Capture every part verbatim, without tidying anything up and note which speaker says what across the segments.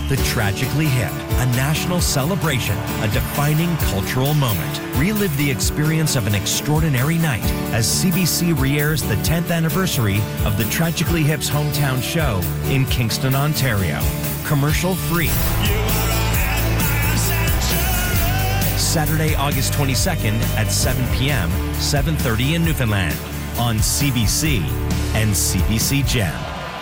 Speaker 1: The Tragically Hip, a national celebration, a defining cultural moment. Relive the experience of an extraordinary night as C B C re-airs the tenth anniversary of the Tragically Hip's hometown show in Kingston, Ontario. Commercial free. Saturday, August twenty-second at seven p.m., seven thirty in Newfoundland on C B C and C B C Gem.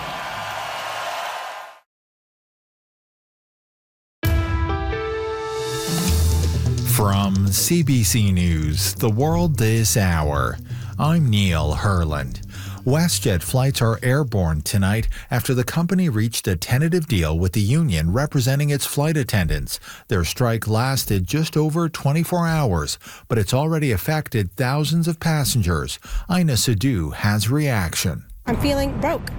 Speaker 2: From C B C News, The World This Hour, I'm Neil Herland. WestJet flights are airborne tonight after the company reached a tentative deal with the union representing its flight attendants. Their strike lasted just over twenty-four hours, but it's already affected thousands of passengers. Ina Sidhu has reaction.
Speaker 3: I'm feeling broke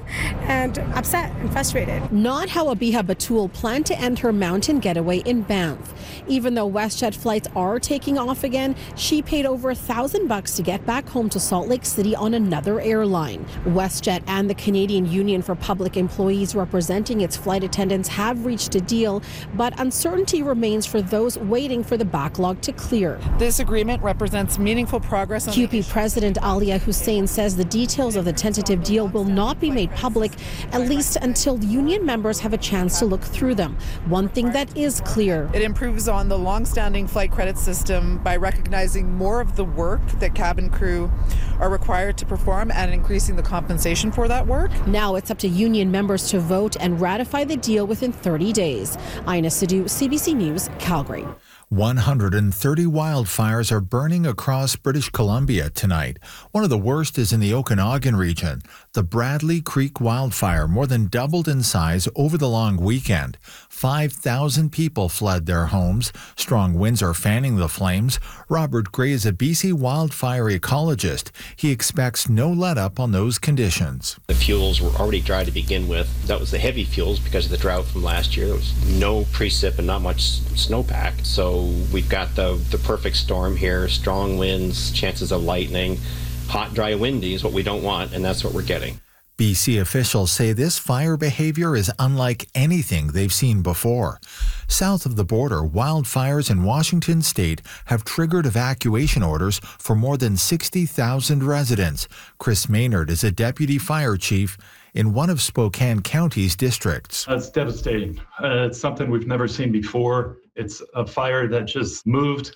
Speaker 3: and upset and frustrated.
Speaker 4: Not how Abiha Batul planned to end her mountain getaway in Banff. Even though WestJet flights are taking off again, she paid over a thousand bucks to get back home to Salt Lake City on another airline. WestJet and the Canadian Union for Public Employees representing its flight attendants have reached a deal, but uncertainty remains for those waiting for the backlog to clear.
Speaker 5: This agreement represents meaningful progress. On
Speaker 4: Q P President Alia Hussein says the details of the tentative deal will not be made public, at least until union members have a chance to look through them. One thing that is clear:
Speaker 5: it improves on the long-standing flight credit system by recognizing more of the work that cabin crew are required to perform and increasing the compensation for that work.
Speaker 4: Now it's up to union members to vote and ratify the deal within thirty days. Ina Sidhu, C B C News, Calgary.
Speaker 2: one hundred thirty wildfires are burning across British Columbia tonight. One of the worst is in the Okanagan region. The Bradley Creek wildfire more than doubled in size over the long weekend. five thousand people fled their homes. Strong winds are fanning the flames. Robert Gray is a B C wildfire ecologist. He expects no let-up on those conditions.
Speaker 6: The fuels were already dry to begin with. That was the heavy fuels because of the drought from last year. There was no precip and not much snowpack. So we've got the, the perfect storm here, strong winds, chances of lightning, hot, dry, windy is what we don't want, and that's what we're getting.
Speaker 2: B C officials say this fire behavior is unlike anything they've seen before. South of the border, wildfires in Washington state have triggered evacuation orders for more than sixty thousand residents. Chris Maynard is a deputy fire chief in one of Spokane County's districts.
Speaker 7: That's devastating. Uh, it's something we've never seen before. It's a fire that just moved